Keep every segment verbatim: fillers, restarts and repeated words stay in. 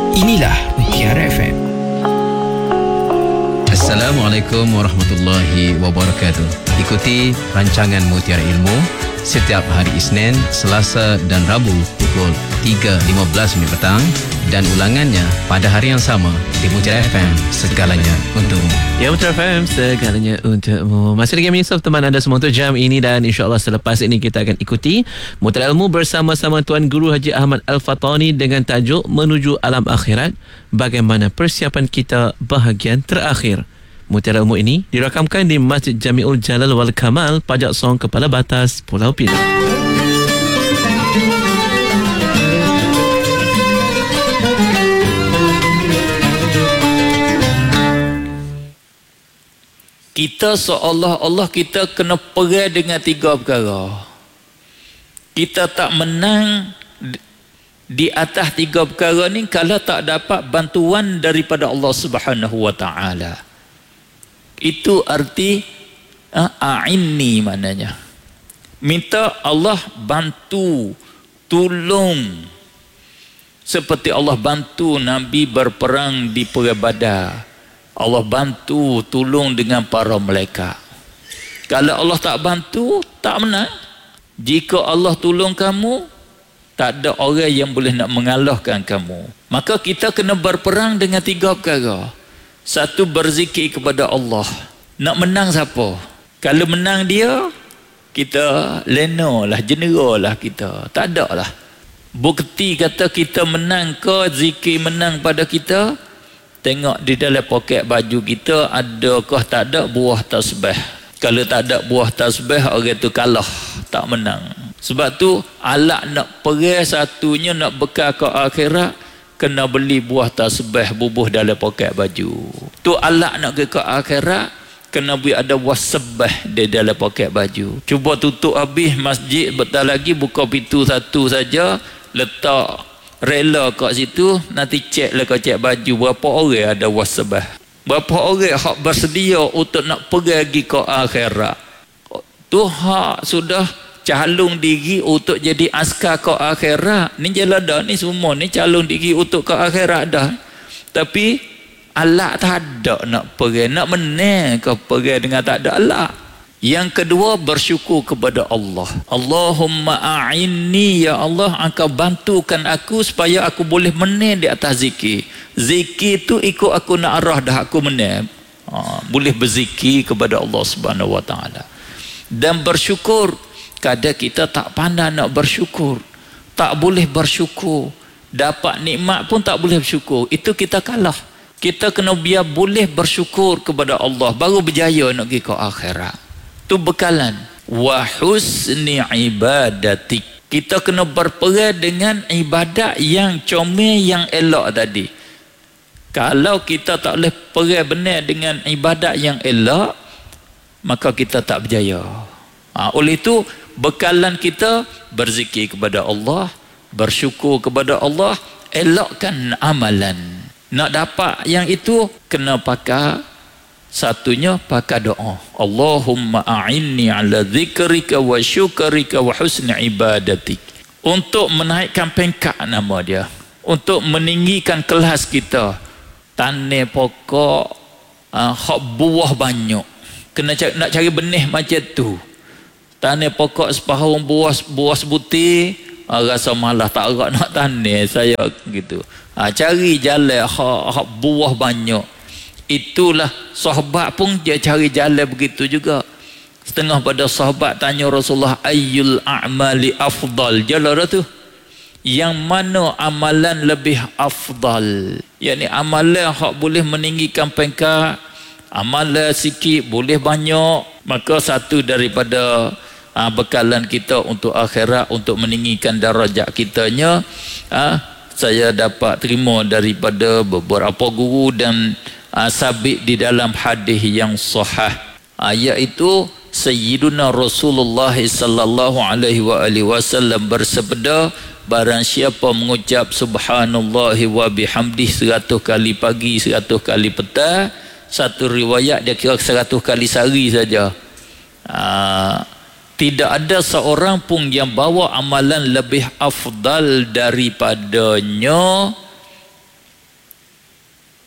Inilah Mutiara F M. Assalamualaikum warahmatullahi wabarakatuh. Ikuti rancangan Mutiara Ilmu setiap hari Isnin, Selasa dan Rabu pukul tiga lima belas minit petang dan ulangannya pada hari yang sama di Mutiara F M, segalanya untukmu. Ya, Mutiara F M, segalanya untukmu. Masih lagi kami teman anda semua untuk jam ini, dan insyaAllah selepas ini kita akan ikuti Mutiara Ilmu bersama-sama Tuan Guru Haji Ahmad Al-Fatani dengan tajuk Menuju Alam Akhirat, bagaimana persiapan kita bahagian terakhir. Mutiara Ilmu ini dirakamkan di Masjid Jamiul Jalal wal Kamal, Pajak Song, Kepala Batas, Pulau Pinang. Kita seolah-olah kita kena perang dengan tiga perkara. Kita tak menang di atas tiga perkara ni kalau tak dapat bantuan daripada Allah Subhanahu wa taala. Itu arti a'inni maknanya. Minta Allah bantu, tolong. Seperti Allah bantu Nabi berperang di Perang Badar. Allah bantu, tolong dengan para malaikat. Kalau Allah tak bantu, tak menang. Jika Allah tolong kamu, tak ada orang yang boleh nak mengalahkan kamu. Maka kita kena berperang dengan tiga perkara. Satu, berzikir kepada Allah. Nak menang siapa? Kalau menang dia, kita lena lah, jenera lah kita. Tak ada lah. Bukti kata kita menang ke, zikir menang pada kita, tengok di dalam poket baju kita adakah tak ada buah tasbih. Kalau tak ada buah tasbih, orang tu kalah, tak menang. Sebab tu alat nak perang satunya, nak bekal ke akhirat, kena beli buah tasbih bubuh dalam poket baju. Tu alat nak ke akhirat, kena beli ada wasbih di dalam poket baju. Cuba tutup habis masjid, betul lagi buka pintu satu saja, letak rela kat situ, nanti cek lah, kau cek baju berapa orang ada wasbah, berapa orang hak bersedia untuk nak pergi ke akhirat. Tu hak sudah calon diri untuk jadi askar ke akhirat. Ni jalan dah, ni semua ni calon diri untuk ke akhirat dah. Tapi alat tak ada nak pergi, nak menang ke pergi dengan tak ada alat. Yang kedua, bersyukur kepada Allah. Allahumma a'inni, ya Allah, engkau bantukan aku supaya aku boleh menang di atas zikir. Zikir tu ikut aku nak arah dah aku menang. Ha, boleh berzikir kepada Allah Subhanahu wa taala. Dan bersyukur, kadang kita tak pandai nak bersyukur. Tak boleh bersyukur. Dapat nikmat pun tak boleh bersyukur. Itu kita kalah. Kita kena biar boleh bersyukur kepada Allah, baru berjaya nak pergi ke akhirat. Tu bekalan. Wa husni ibadatik. Kita kena berperang dengan ibadat yang comel, yang elok tadi. Kalau kita tak boleh perang benar dengan ibadat yang elok, maka kita tak berjaya. Ha, oleh itu bekalan kita berzikir kepada Allah, bersyukur kepada Allah, elokkan amalan. Nak dapat yang itu kena pakai, satunya pakai doa. Allahumma a'inni ala zikrika wa syukrika wa husni ibadatik. Untuk menaikkan peringkat nama dia, untuk meninggikan kelas kita. Tanah pokok uh, hak buah banyak, kena cari, nak cari benih macam tu. Tanah pokok sepahung buah buah sebutir, uh, rasa malah tak agak nak tanah saya gitu. Ha, cari jalan hak, hak buah banyak. Itulah sahabat pun dia cari jalan begitu juga. Setengah pada sahabat tanya Rasulullah, ayyul a'mali afdal, jalan tu, yang mana amalan lebih afdal, yakni amalan hak boleh meninggikan peringkat, amalan sikit boleh banyak. Maka satu daripada ha, bekalan kita untuk akhirat, untuk meninggikan darajat kitanya, ha, saya dapat terima daripada beberapa guru dan uh, sabit di dalam hadis yang sahih, uh, iaitu Sayyiduna Rasulullah sallallahu alaihi wa alihi wasallam bersabda, barang siapa mengucap subhanallahi wa bihamdih seratus kali pagi, seratus kali petang, satu riwayat dia kira seratus kali sehari saja, uh, tidak ada seorang pun yang bawa amalan lebih afdal daripadanya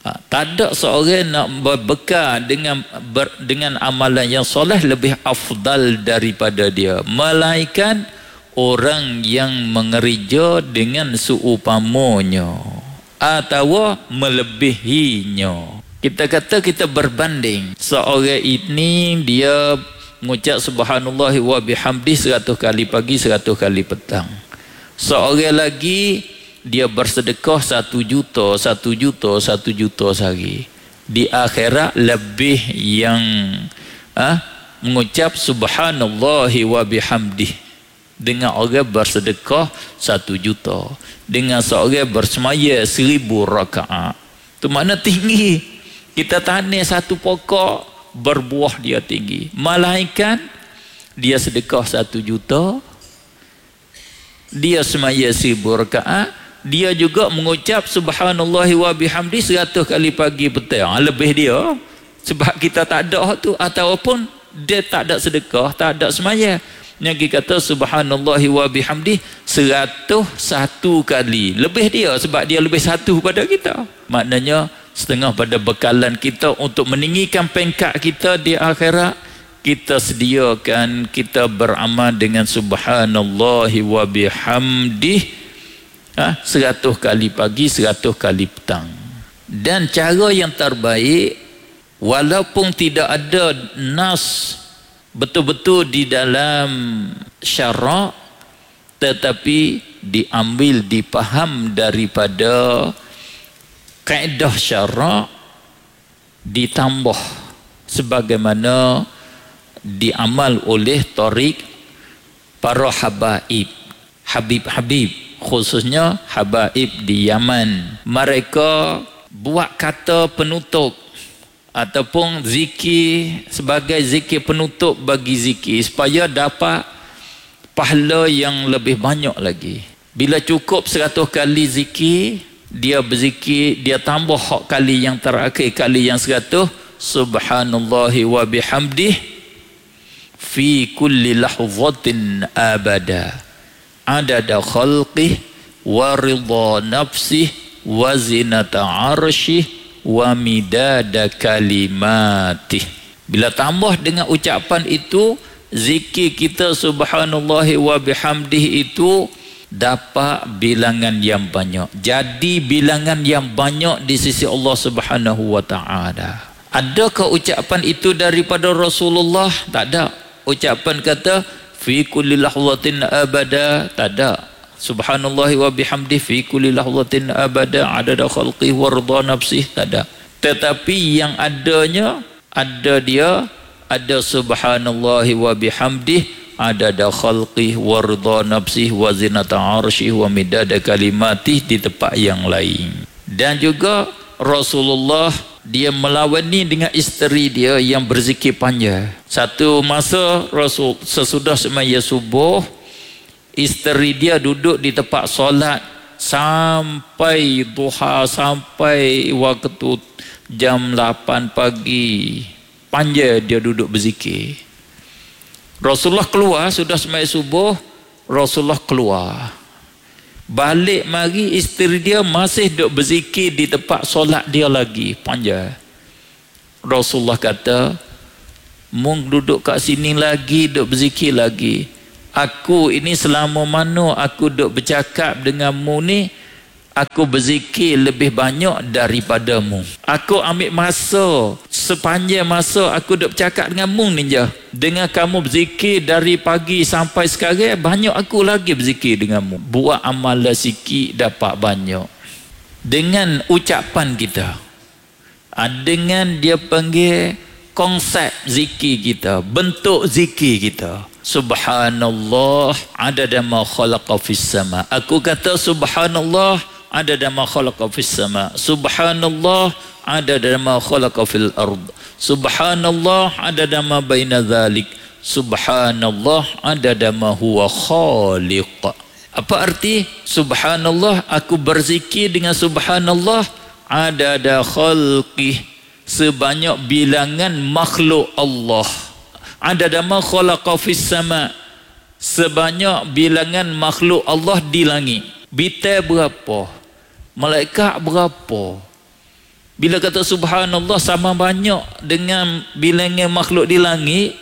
Ha, tak ada seorang nak berbekal dengan ber, dengan amalan yang soleh lebih afdal daripada dia, melainkan orang yang mengerja dengan seumpamanya atau melebihinya. Kita kata kita berbanding, seorang ini dia mengucap subhanallah wa bihamdi seratus kali pagi, seratus kali petang. Seorang lagi dia bersedekah satu juta, satu juta, satu juta sehari. Di akhirat lebih yang ah, mengucap subhanallah wa bihamdi dengan orang bersedekah satu juta, dengan seorang bersemaya seribu rakaat. Itu makna tinggi. Kita tanam satu pokok, berbuah dia tinggi. Malaikat dia sedekah satu juta, dia semaya seribu rakaat, dia juga mengucap subhanallah wa bihamdi seratus kali pagi petang. Lebih dia, sebab kita tak ada tu, ataupun dia tak ada sedekah, tak ada semaya. Yang kita kata subhanallah wa bihamdi seratus satu kali. Lebih dia, sebab dia lebih satu pada kita. Maknanya setengah pada bekalan kita untuk meninggikan peringkat kita di akhirat, kita sediakan kita beramal dengan subhanallah wa bihamdi ha, seratus kali pagi, seratus kali petang. Dan cara yang terbaik, walaupun tidak ada nas betul-betul di dalam syarak, tetapi diambil, dipaham daripada kaedah syarak, ditambah sebagaimana diamal oleh tarik para habaib, habib-habib, khususnya habaib di Yaman. Mereka buat kata penutup ataupun zikir sebagai zikir penutup bagi zikir, supaya dapat pahala yang lebih banyak lagi. Bila cukup seratus kali zikir, dia berzikir, dia tambah hak kali yang terakhir, kali yang seratus, subhanallahi wa bihamdih fi kulli lahzatin abada adada khalqih wa ridha nafsih wa zinata arshih wa midada kalimatih. Bila tambah dengan ucapan itu, zikir kita subhanallahi wa bihamdih itu dapat bilangan yang banyak. Jadi bilangan yang banyak di sisi Allah Subhanahu wa taala. Adakah ucapan itu daripada Rasulullah? Tak ada. Ucapan kata fi kulli lahzatin abada, tak ada. Subhanallahi wa bihamdi fi kulli lahzatin abada adada khalqi wa ridha nafsih, tak ada. Tetapi yang adanya, ada dia, ada subhanallahi wa bihamdi adada khalqih wa ridha nafsih wa zinata arsyih wa midada kalimatih di tempat yang lain. Dan juga Rasulullah dia melawani dengan isteri dia yang berzikir panjang. Satu masa Rasul sesudah semaya subuh, isteri dia duduk di tempat solat sampai duha, sampai waktu jam lapan pagi. Panjang dia duduk berzikir. Rasulullah keluar, sudah semai subuh, Rasulullah keluar. Balik mari, isteri dia masih duduk berzikir di tempat solat dia lagi, panjang. Rasulullah kata, mung duduk kat sini lagi, duduk berzikir lagi. Aku ini selama mana aku duduk bercakap denganmu ni, aku berzikir lebih banyak daripadamu. Aku ambil masa, sepanjang masa aku duduk bercakap denganmu ni je. Dengan kamu berzikir dari pagi sampai sekarang, banyak aku lagi berzikir denganmu. Buat amalan sikit dapat banyak. Dengan ucapan kita, dengan dia panggil konsep zikir kita, bentuk zikir kita. Subhanallah adada ma khalaqa fis sama. Aku kata subhanallah adada ma khalaqa fis sama. Subhanallah adada ma khalaqa fil ard. Subhanallah adada ma baina dhalik. Subhanallah adada ma huwa khaliq. Apa arti subhanallah? Aku berzikir dengan subhanallah adada khalqih, sebanyak bilangan makhluk Allah. Adada ma khalaqa fis sama, sebanyak bilangan makhluk Allah di langit. Bintang berapa? Malaikat berapa? Bila kata subhanallah sama banyak dengan bilangan makhluk di langit,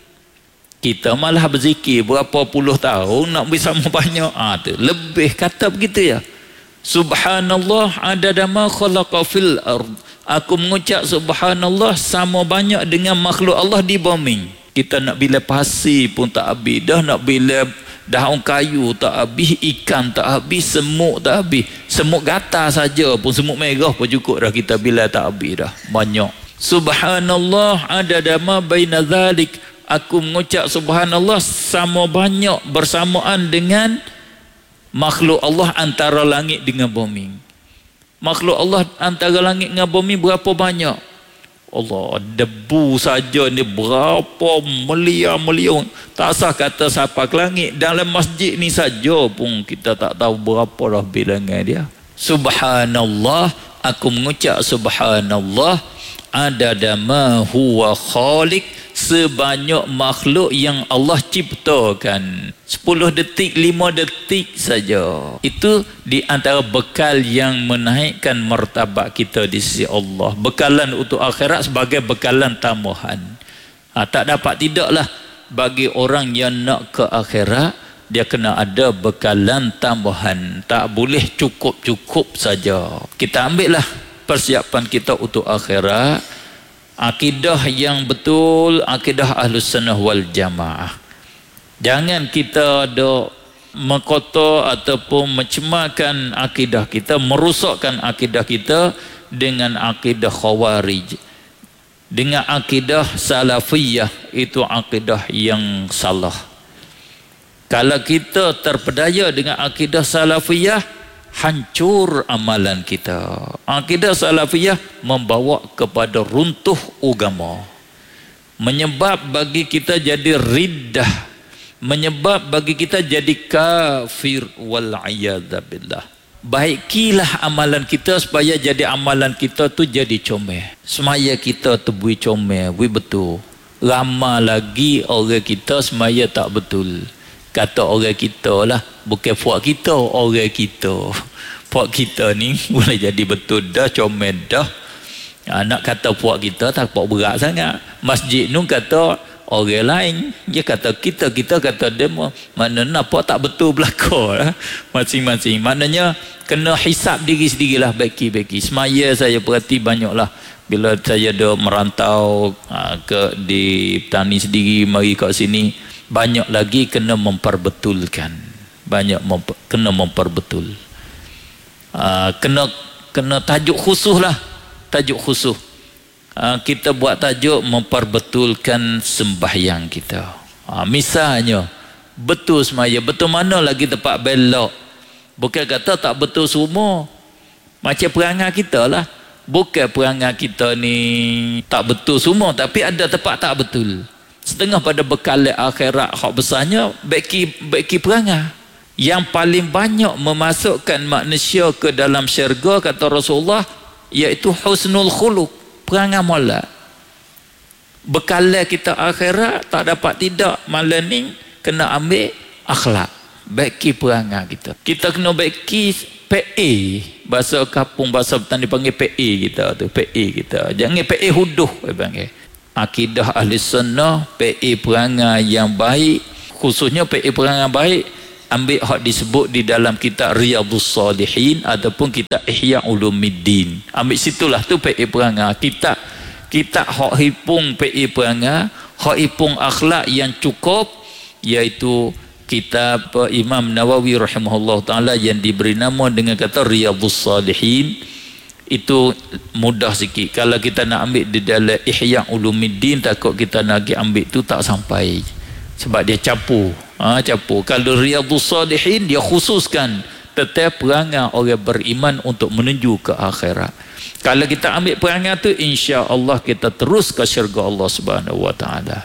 kita malah berzikir berapa puluh tahun nak beri sama banyak. Ah tu lebih kata begitu ya. Subhanallah adada ma khalaqa fil ard. Aku mengucap subhanallah sama banyak dengan makhluk Allah di bumi. Kita nak bila pasir pun tak habis dah, nak bila daun kayu tak habis, ikan tak habis, semut tak habis. Semut gatal saja pun, semut merah pun cukup dah kita bila tak habis dah. Banyak. Subhanallah adada ma baina zalik. Aku mengucap subhanallah sama banyak bersamaan dengan makhluk Allah antara langit dengan bumi. Makhluk Allah antara langit dengan bumi berapa banyak? Allah, debu saja ni berapa miliar-miliar. Tak sah kata siapa ke langit. Dalam masjid ni saja pun kita tak tahu berapa dah bilangan dia. Subhanallah, aku mengucap subhanallah adada ma huwa khaliq, sebanyak makhluk yang Allah ciptakan. Sepuluh detik, lima detik saja. Itu di antara bekal yang menaikkan martabat kita di sisi Allah. Bekalan untuk akhirat sebagai bekalan tambahan. Ha, tak dapat tidaklah bagi orang yang nak ke akhirat, dia kena ada bekalan tambahan. Tak boleh cukup-cukup saja. Kita ambillah persiapan kita untuk akhirat. Akidah yang betul, akidah Ahlus Sunnah wal Jamaah. Jangan kita ada mengkotor ataupun mencemarkan akidah kita, merosakkan akidah kita dengan akidah Khawarij, dengan akidah Salafiyah. Itu akidah yang salah. Kalau kita terpedaya dengan akidah Salafiyah, hancur amalan kita. Akidah Salafiyah membawa kepada runtuh agama, menyebab bagi kita jadi riddah, menyebab bagi kita jadi kafir wal a'yadha billah. Baikilah amalan kita supaya jadi amalan kita tu jadi comel. Semaya kita tu bui comel, bui betul. Ramai lagi orang kita semaya tak betul. Kata orang kita lah, bukan puak kita, orang kita. Puak kita ni boleh jadi betul dah, comel dah. Ha, nak kata puak kita tak puak berat sangat. Masjid nu kata orang lain, dia kata kita, kita kata dia. Mana nak puak tak betul belakang lah. Masing-masing. Maknanya kena hisap diri sendirilah, baiki-baiki. Semaya saya perhati banyaklah. Bila saya ada merantau ha, ke di Petani sendiri, mari kat sini, banyak lagi kena memperbetulkan. Banyak memper, kena memperbetul. Uh, kena kena tajuk khusus lah. Tajuk khusus. Uh, kita buat tajuk memperbetulkan sembahyang kita. Uh, misalnya, betul semaya. Betul mana lagi tempat belok. Bukan kata tak betul semua. Macam perangai kita lah. Bukan perangai kita ni tak betul semua. Tapi ada tempat tak betul. Setengah pada bekal akhirat hak besarnya baiki baiki perangai. Yang paling banyak memasukkan manusia ke dalam syurga kata Rasulullah iaitu husnul khuluq, perangai molek. Bekal kita akhirat tak dapat tidak malam ni kena ambil akhlak, baiki perangai kita. Kita kena baiki P A, bahasa kampung, bahasa petani panggil P A kita tu, P A kita. Jangan P A huduh panggil. Akidah Ahli Sunnah, P A perangai yang baik, khususnya P A perangai baik, ambil hak disebut di dalam kitab Riyadhus Salihin ataupun kitab Ihya Ulumuddin. Ambil situlah tu P A perangai. Kitab kitab hak hipung P A perangai, hak hipung akhlak yang cukup, iaitu kitab Imam Nawawi rahimahullah taala yang diberi nama dengan kata Riyadhus Salihin. Itu mudah sikit. Kalau kita nak ambil di dalam Ihya Ulumuddin, takut kita nak pergi ambil tu tak sampai. Sebab dia campur. Ha, campur. Kalau Riyadhus Salihin, dia khususkan tetap perangai orang beriman untuk menuju ke akhirat. Kalau kita ambil perangai tu, insya-Allah kita terus ke syurga Allah Subhanahu wa taala.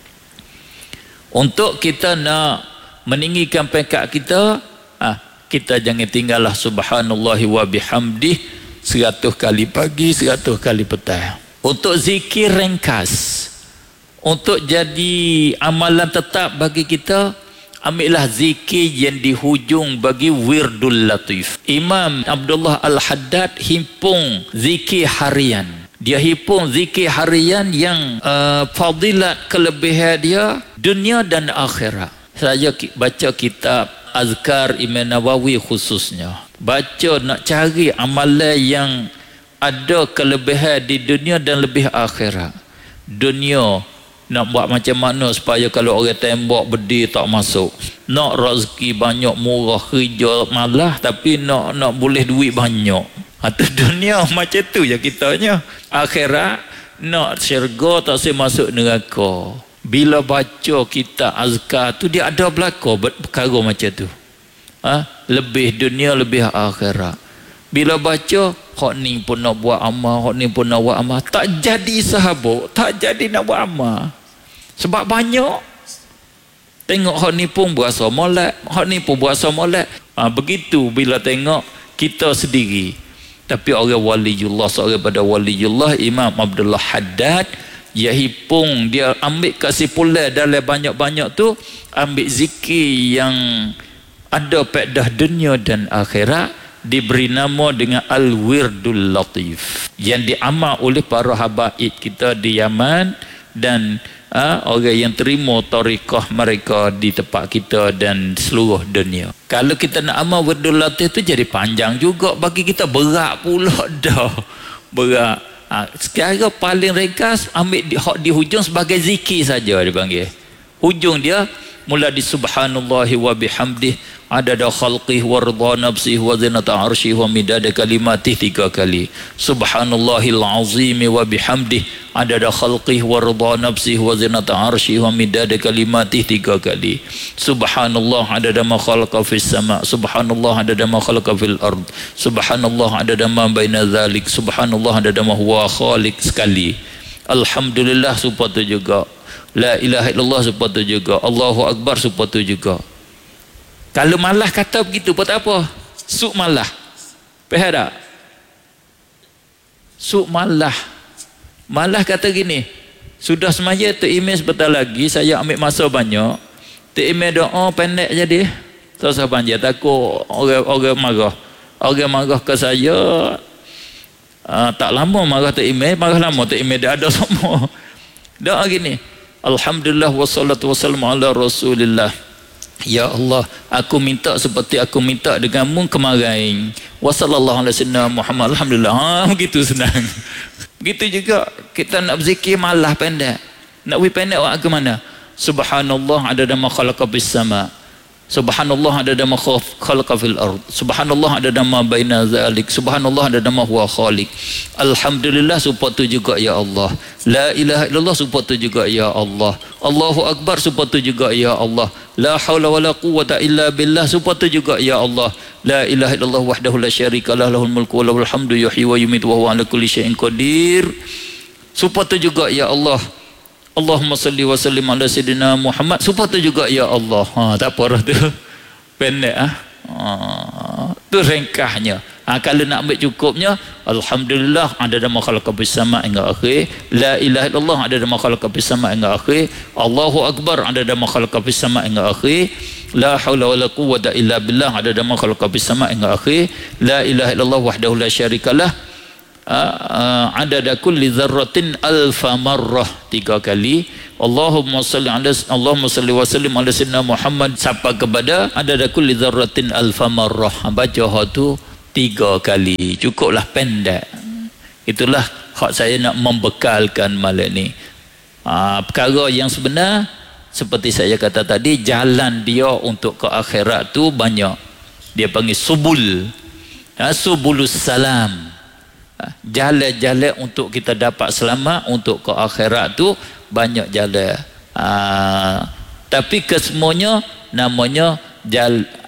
Untuk kita nak meninggikan peringkat kita, ah, kita jangan tinggallah subhanallahi wa bihamdih seratus kali pagi, seratus kali petang. Untuk zikir ringkas, untuk jadi amalan tetap bagi kita, ambillah zikir yang di hujung bagi wirdul latif. Imam Abdullah Al-Haddad himpung zikir harian. Dia himpung zikir harian yang uh, fadilat kelebihan dia dunia dan akhirat. Saya baca kitab Azkar Imam Nawawi khususnya. Baca nak cari amalan yang ada kelebihan di dunia dan lebih akhirat. Dunia nak buat macam mana supaya kalau orang tembak berdiri tak masuk. Nak rezeki banyak murah kerja malah tapi nak nak boleh duit banyak. Atau dunia macam tu je kitanya. Akhirat nak syurga tak saya masuk neraka. Bila baca kitab azkar tu dia ada berlaku perkara macam tu. Ha? Lebih dunia lebih akhirat. Bila baca hak ni pun nak buat amal, hak ni pun nak buat amal, tak jadi sahabat, tak jadi nak buat amal. Sebab banyak. Tengok hak ni pun berasa molek, hak ni pun berasa molek. Ha, begitu bila tengok kita sendiri. Tapi orang waliullah, seorang pada waliullah Imam Abdullah Haddad, dia hipung, dia ambil kesimpulan dalam banyak-banyak tu, ambil zikir yang ada faedah dunia dan akhirat, diberi nama dengan Al-Wirdul Latif yang diamal oleh para habaib kita di Yaman dan ha, orang yang terima tariqah mereka di tempat kita dan seluruh dunia. Kalau kita nak amal Wirdul Latif tu jadi panjang juga bagi kita, berat pula dah. Berat. Ha, sekarang paling ringkas ambil di, di hujung sebagai zikir saja dipanggil. Hujung dia mula di subhanallahi wa bihamdih adada khalqih wa ridha nafsih wa zinata arsyih wa midada kalimatih tiga kali. Subhanallahil azimi wa bihamdih adada khalqih wa ridha nafsih wa zinata arsyih wa midada kalimatih tiga kali. Subhanallah adada ma khalaqa fis sama, subhanallah adada ma khalaqa fil ard, subhanallah adada ma baina dzalik, subhanallah adada ma huwa khaliq sekali. Alhamdulillah supaya juga. La ilaha illallah supaya juga. Allahu akbar supaya juga. Kalau malah kata begitu buat apa? Suk malah. Faham tak? Suk malah. Malah kata gini, sudah semaya tu email sebentar lagi, saya ambil masa banyak. Tu email doa pendek jadi. Tak usah panjang, takut orang orang marah. Orang marah ke saya, uh, tak lama marah tu email, marah lama tu email dah ada semua. Doa gini, alhamdulillah wassalatu wassalamu ala rasulillah. Ya Allah, aku minta seperti aku minta denganmu kemarin. Wassallallahu alaihi wasallam Muhammad. Alhamdulillah. Ha, begitu senang. Begitu juga kita nak berzikir malah pendek. Nak wih pendek awak ke mana? Subhanallah adada ma khalaqa bis sama. Subhanallah adada ma khalaqa fil ard. Subhanallah adada ma baina zalik. Subhanallah adada ma huwa khaliq. Alhamdulillah supaya tu juga ya Allah. La ilaha illallah supaya tu juga ya Allah. Allahu akbar supaya tu juga ya Allah. La haula wala quwwata illa billah supaya tu juga ya Allah. La ilaha illallah wahdahu la syarika lah, lahul mulku wa lahul hamdu yuhyi wa yumiitu wa huwa ala kulli syai'in qadir. Supaya tu juga ya Allah. Allahumma salli wa sallim ala sayyidina Muhammad supaya tu juga ya Allah. Ha, tak apa dah tu. Pendek ah. Ha, tu ringkasnya. Ha, kalau nak ambil cukupnya, alhamdulillah adada ma khalaqa bis sama hingga akhir. La ilaha illallah adada ma khalaqa bis sama hingga akhir. Allahu akbar adada ma khalaqa bis sama hingga akhir. La haula wala quwwata illa billah adada ma khalaqa bis sama hingga akhir. La ilaha illallah wahdahu la syarikalah. Uh, adada kulli dzarratin alfa marrah tiga kali. Allahumma salli ala Allahumma salli wa sallim ala sayyidina Muhammad sampai kepada adada kulli dzarratin alfa marrah. Baca hak tu tiga kali. Cukuplah pendek. Itulah hak saya nak membekalkan malam ni. Uh, perkara yang sebenar seperti saya kata tadi, jalan dia untuk ke akhirat tu banyak. Dia panggil subul. Ha, subulus salam. Jalan-jalan untuk kita dapat selamat untuk ke akhirat tu banyak jalan. Ha, tapi kesemuanya namanya jal,